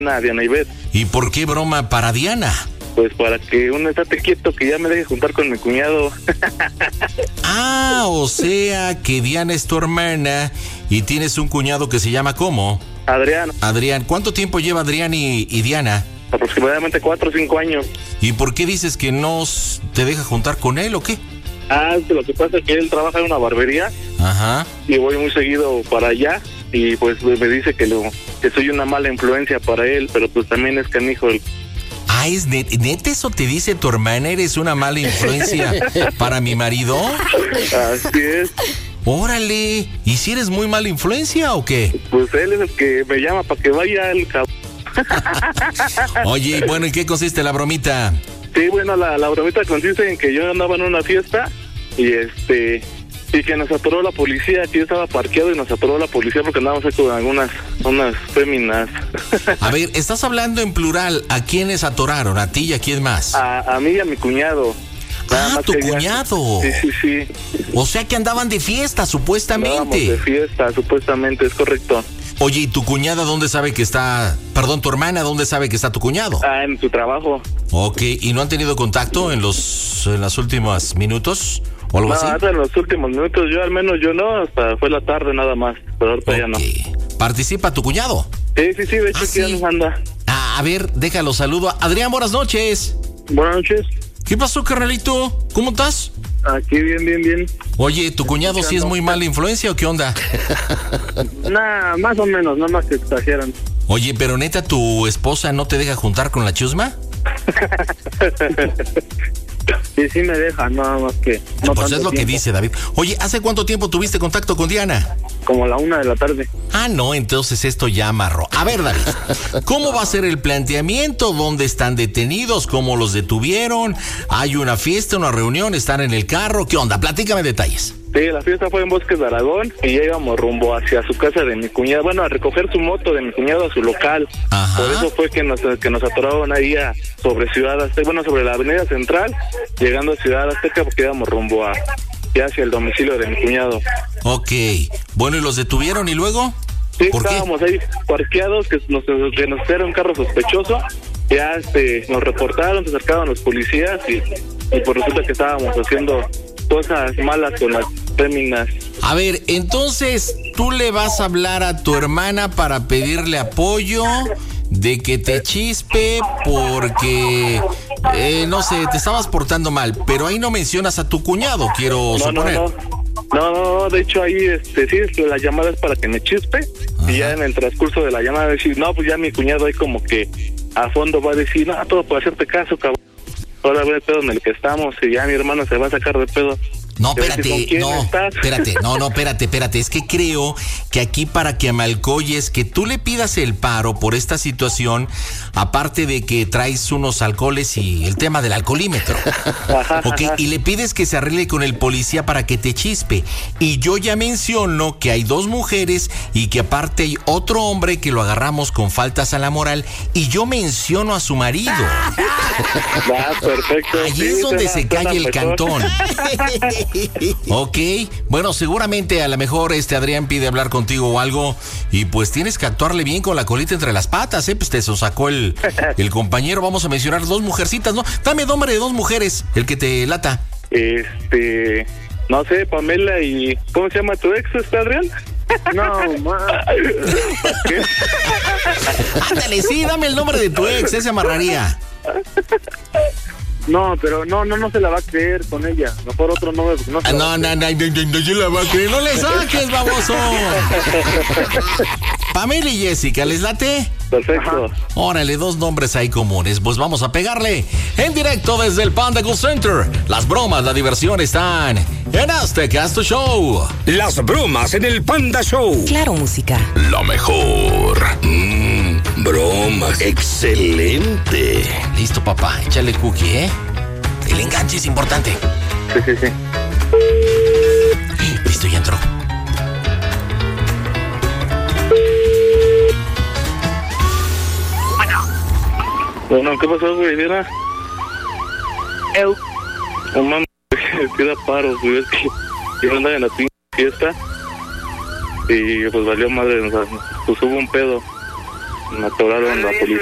Diana Ivette. ¿Y por qué broma para Diana? Pues para que uno estate quieto, que ya me deje juntar con mi cuñado. Ah, o sea que Diana es tu hermana y tienes un cuñado que se llama ¿cómo? Adrián. Adrián. ¿Cuánto tiempo lleva Adrián y Diana? Aproximadamente 4 o 5 años. ¿Y por qué dices que no te deja juntar con él o qué? Lo que pasa es que él trabaja en una barbería. Ajá. Y voy muy seguido para allá. Y pues me dice que soy una mala influencia para él, pero pues también es canijo. Ah, ¿es neta eso te dice tu hermana? ¿Eres una mala influencia para mi marido? Así es. Órale, ¿y si eres muy mala influencia o qué? Pues él es el que me llama para que vaya al Oye, bueno, ¿en qué consiste la bromita? Sí, bueno, la bromita consiste en que yo andaba en una fiesta y que nos atoró la policía, que yo estaba parqueado y nos atoró la policía porque andábamos ahí con unas féminas. A ver, estás hablando en plural, ¿a quiénes atoraron? ¿A ti y a quién más? A mí y a mi cuñado. Ah, tu cuñado. Sí. O sea que andaban de fiesta, supuestamente. Andábamos de fiesta, supuestamente, es correcto. Oye, ¿y tu cuñada dónde sabe que está? Perdón, tu hermana, ¿dónde sabe que está tu cuñado? En su trabajo. Ok, ¿y no han tenido contacto en los últimos minutos o algo así? No, hasta en los últimos minutos, al menos yo no, hasta fue la tarde nada más, pero ahorita ya no. ¿Participa tu cuñado? Sí, de hecho aquí ya nos anda. A ver, déjalo, saludo. Adrián, buenas noches. Buenas noches. ¿Qué pasó, carnalito? ¿Cómo estás? Aquí bien. Oye, ¿tu cuñado sí es muy mala influencia o qué onda? Nah, más o menos, nada más que exageran. Oye, pero neta, ¿tu esposa no te deja juntar con la chusma? Sí me deja, nada más que no. Pues es lo que dice David. Oye, ¿hace cuánto tiempo tuviste contacto con Diana? Como a la 1 de la tarde. Ah, no, entonces esto ya amarró. A ver, David, ¿cómo va a ser el planteamiento? ¿Dónde están detenidos? ¿Cómo los detuvieron? ¿Hay una fiesta, una reunión? ¿Están en el carro? ¿Qué onda? Platícame detalles. Sí, la fiesta fue en Bosques de Aragón y ya íbamos rumbo hacia su casa de mi cuñado, bueno, a recoger su moto de mi cuñado a su local. Ajá. Por eso fue que nos atoraron ahí sobre Ciudad Azteca, bueno, sobre la avenida Central, llegando a Ciudad Azteca porque íbamos rumbo ya hacia el domicilio de mi cuñado. Ok, bueno, ¿y los detuvieron y luego? Sí, ¿Por estábamos ahí parqueados, que nos era un carro sospechoso, ya nos reportaron, se acercaban los policías y pues resulta que estábamos haciendo cosas malas con las féminas. A ver, entonces, ¿tú le vas a hablar a tu hermana para pedirle apoyo de que te chispe porque, no sé, te estabas portando mal, pero ahí no mencionas a tu cuñado, quiero suponer. No, de hecho ahí, sí, la llamada es para que me chispe. Ajá. Y ya en el transcurso de la llamada decir, no, pues ya mi cuñado ahí como que a fondo va a decir, no, todo por hacerte caso, cabrón. Ahora ve el pedo en el que estamos y ya mi hermano se va a sacar de pedo. No, espérate. Es que creo que aquí para que Amalcoyes, que tú le pidas el paro por esta situación, aparte de que traes unos alcoholes y el tema del alcoholímetro. Ok, y le pides que se arregle con el policía para que te chispe. Y yo ya menciono que hay 2 mujeres y que aparte hay otro hombre que lo agarramos con faltas a la moral y yo menciono a su marido. Perfecto. Ahí es donde se cae el cantón. Ok, bueno, seguramente a lo mejor Adrián pide hablar contigo o algo y pues tienes que actuarle bien con la colita entre las patas, pues te sacó el compañero. Vamos a mencionar 2 mujercitas, ¿no? Dame nombre de 2 mujeres, el que te lata. No sé, Pamela y... ¿Cómo se llama tu ex, Adrián? No, ¿qué? Ándale, sí, dame el nombre de tu ex, ese amarraría. No, pero no se la va a creer con ella. Mejor otro nombre. No se la va a creer. No le saques, baboso. Pamela y Jessica, ¿les late? Perfecto. Ajá. Órale, 2 nombres ahí comunes. Pues vamos a pegarle en directo desde el Panda Cool Center. Las bromas, la diversión están en Azteca Show. Las bromas en el Panda Show. Claro, música. Lo mejor. Bromas. Excelente. Listo, papá. Échale cookie, ¿eh? El enganche es importante. Sí. Listo, ya entró. Bueno, ¿qué pasó, güey? ¿Mira? No mames, tira paro, güey. Es que yo andaba en la fiesta y pues valió madre, o sea, pues hubo un pedo. me atoraron la policía.